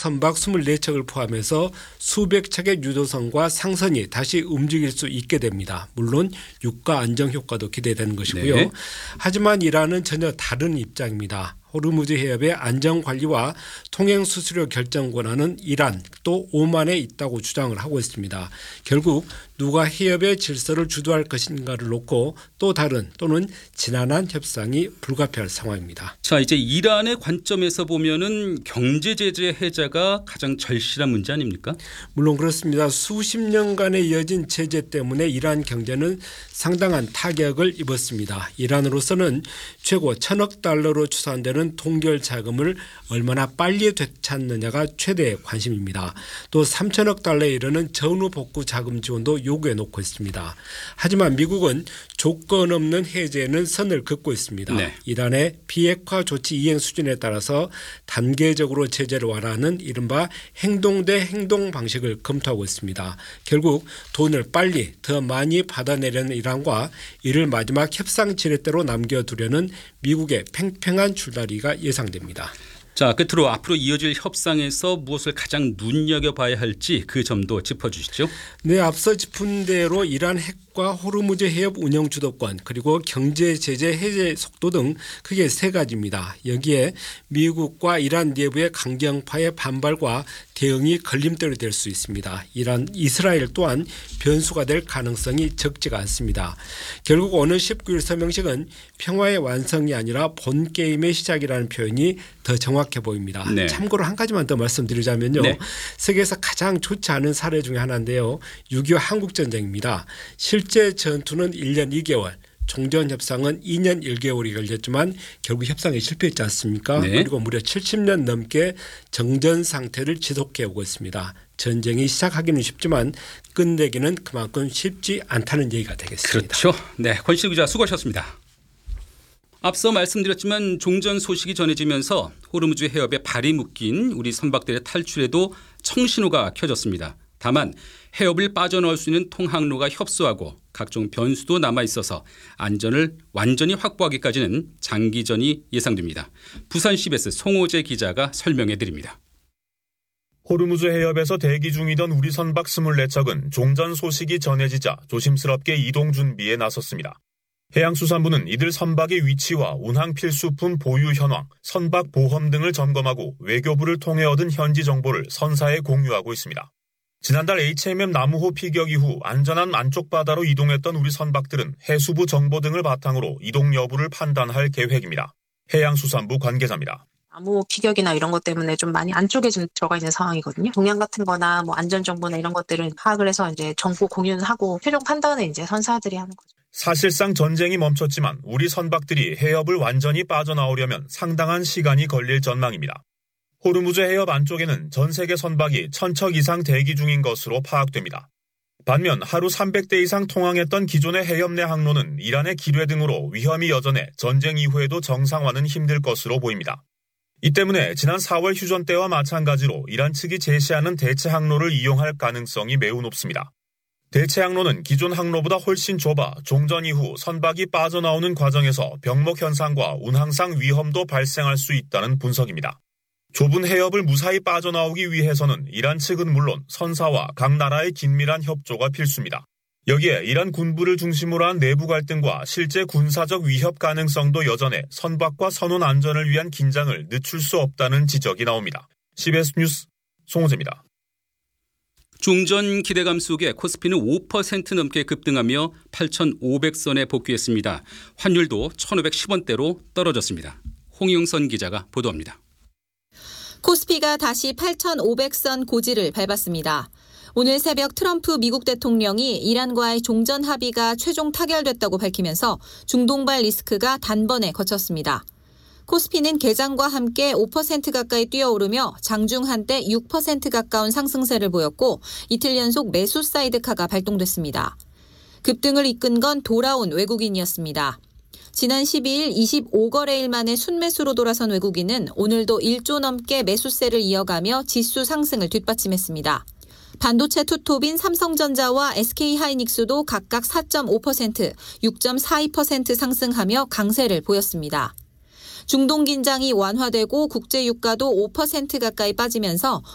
선박 24척을 포함해서 수백 척의 유도선과 상선이 다시 움직일 수 있게 됩니다. 물론 유가 안정 효과도 기대되는 것이고요. 네. 하지만 이란은 전혀 다른 입장입니다. 호르무즈 해협의 안전관리와 통행수수료 결정 권한은 이란 또 오만에 있다고 주장을 하고 있습니다. 결국 누가 해협의 질서를 주도할 것인가를 놓고 또 다른 또는 지난한 협상이 불가피할 상황입니다. 자, 이제 이란의 관점에서 보면은 경제 제재 해제가 가장 절실한 문제 아닙니까? 물론 그렇습니다. 수십 년간의 이어진 제재 때문에 이란 경제는 상당한 타격을 입었습니다. 이란으로서는 최고 1,000억 달러로 추산되는 동결 자금을 얼마나 빨리 되찾느냐가 최대의 관심입니다. 또 3,000억 달러에 이르는 전후 복구 자금 지원도 요구해 놓고 있습니다. 하지만 미국은 조건 없는 해제에는 선을 긋고 있습니다. 네. 이란의 비핵화 조치 이행 수준에 따라서 단계적으로 제재를 완화하는 이른바 행동 대 행동 방식을 검토하고 있습니다. 결국 돈을 빨리 더 많이 받아내려는 이란과 이를 마지막 협상 지렛대로 남겨두려는 미국의 팽팽한 줄다리가 예상됩니다. 자, 끝으로 앞으로 이어질 협상에서 무엇을 가장 눈여겨봐야 할지 그 점도 짚어주시죠. 네, 앞서 짚은 대로 이란 핵과 호르무즈 해협 운영 주도권 그리고 경제 제재 해제 속도 등 크게 세 가지입니다. 여기에 미국과 이란 내부의 강경파의 반발과 대응이 걸림돌이 될 수 있습니다. 이스라엘 또한 변수가 될 가능성이 적지가 않습니다. 결국 오늘 19일 서명식은 평화의 완성이 아니라 본 게임의 시작이라는 표현이 더 정확해 보입니다. 네. 참고로 한 가지만 더 말씀드리자면요. 네. 세계에서 가장 좋지 않은 사례 중에 하나인데요. 6.25 한국전쟁입니다. 실제 전투는 1년 2개월. 종전협상은 2년 1개월이 걸렸지만 결국 협상에 실패했지 않습니까? 네. 그리고 무려 70년 넘게 정전 상태를 지속해 오고 있습니다. 전쟁이 시작하기는 쉽지만 끝내기는 그만큼 쉽지 않다는 얘기가 되겠습니다. 그렇죠. 네, 권시우 기자 수고하셨습니다. 앞서 말씀드렸지만 종전 소식이 전해지면서 호르무즈 해협에 발이 묶인 우리 선박들의 탈출에도 청신호가 켜졌습니다. 다만 해협을 빠져나올 수 있는 통항로가 협소하고 각종 변수도 남아 있어서 안전을 완전히 확보하기까지는 장기전이 예상됩니다. 부산 CBS 송호재 기자가 설명해 드립니다. 호르무즈 해협에서 대기 중이던 우리 선박 24척은 종전 소식이 전해지자 조심스럽게 이동 준비에 나섰습니다. 해양수산부는 이들 선박의 위치와 운항 필수품 보유 현황, 선박 보험 등을 점검하고 외교부를 통해 얻은 현지 정보를 선사에 공유하고 있습니다. 지난달 HMM 나무호 피격 이후 안전한 안쪽 바다로 이동했던 우리 선박들은 해수부 정보 등을 바탕으로 이동 여부를 판단할 계획입니다. 해양수산부 관계자입니다. 나무 피격이나 이런 것 때문에 좀 많이 안쪽에 들어가 있는 상황이거든요. 동향 같은 거나 뭐 안전 정보나 이런 것들을 파악을 해서 이제 정보 공유는 하고 최종 판단은 이제 선사들이 하는 거죠. 사실상 전쟁이 멈췄지만 우리 선박들이 해협을 완전히 빠져나오려면 상당한 시간이 걸릴 전망입니다. 호르무즈 해협 안쪽에는 전 세계 선박이 1,000척 이상 대기 중인 것으로 파악됩니다. 반면 하루 300대 이상 통항했던 기존의 해협 내 항로는 이란의 기뢰 등으로 위험이 여전해 전쟁 이후에도 정상화는 힘들 것으로 보입니다. 이 때문에 지난 4월 휴전 때와 마찬가지로 이란 측이 제시하는 대체 항로를 이용할 가능성이 매우 높습니다. 대체 항로는 기존 항로보다 훨씬 좁아 종전 이후 선박이 빠져나오는 과정에서 병목 현상과 운항상 위험도 발생할 수 있다는 분석입니다. 좁은 해협을 무사히 빠져나오기 위해서는 이란 측은 물론 선사와 각 나라의 긴밀한 협조가 필수입니다. 여기에 이란 군부를 중심으로 한 내부 갈등과 실제 군사적 위협 가능성도 여전해 선박과 선원 안전을 위한 긴장을 늦출 수 없다는 지적이 나옵니다. CBS 뉴스 송호재입니다. 중전 기대감 속에 코스피는 5% 넘게 급등하며 8,500선에 복귀했습니다. 환율도 1,510원대로 떨어졌습니다. 홍용선 기자가 보도합니다. 코스피가 다시 8,500선 고지를 밟았습니다. 오늘 새벽 트럼프 미국 대통령이 이란과의 종전 합의가 최종 타결됐다고 밝히면서 중동발 리스크가 단번에 거쳤습니다. 코스피는 개장과 함께 5% 가까이 뛰어오르며 장중 한때 6% 가까운 상승세를 보였고 이틀 연속 매수 사이드카가 발동됐습니다. 급등을 이끈 건 돌아온 외국인이었습니다. 지난 12일 25거래일 만에 순매수로 돌아선 외국인은 오늘도 1조 넘게 매수세를 이어가며 지수 상승을 뒷받침했습니다. 반도체 투톱인 삼성전자와 SK하이닉스도 각각 4.5%, 6.42% 상승하며 강세를 보였습니다. 중동 긴장이 완화되고 국제 유가도 5% 가까이 빠지면서